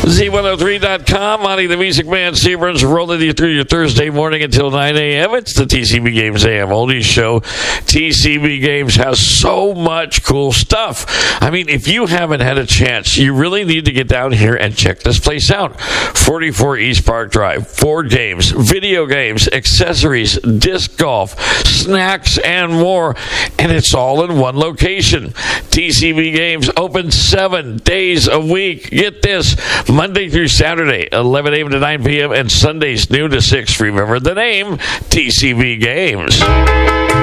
Z103.com. Monty the Music Man Seaburns rolling you through your Thursday morning until 9 a.m. It's the TCB Games AM Oldies Show. TCB Games has so much cool stuff. I mean, if you haven't had a chance, you really need to get down here and check this place out. 44 East Park Drive. Board games, video games, accessories, disc golf, snacks, and more. And it's all in one location. TCB Games open 7 days a week. Get this, Monday through Saturday, 11 a.m. to 9 p.m., and Sundays noon to 6. Remember the name, TCB Games.